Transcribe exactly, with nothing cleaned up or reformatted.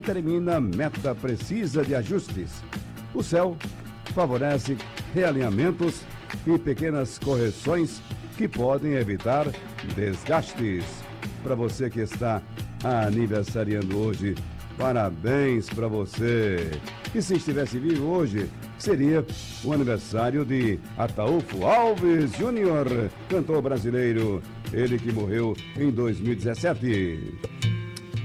termina meta precisa de ajustes. O céu favorece realinhamentos e pequenas correções que podem evitar desgastes. Para você que está aniversariando hoje, parabéns para você. E se estivesse vivo hoje, seria o aniversário de Ataúfo Alves Júnior, cantor brasileiro, ele que morreu em dois mil e dezessete.